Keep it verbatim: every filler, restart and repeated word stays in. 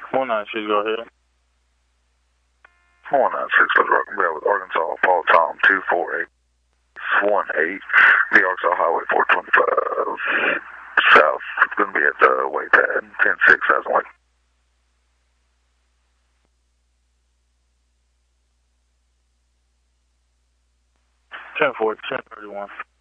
one nine six, go ahead. one nine six, let's rock and roll with Arkansas, Paul Tom, two four eight one eight, the Arkansas Highway four twenty-five, south. It's going to be at the way pad, ten six, thousand weight. ten four, ten thirty-one.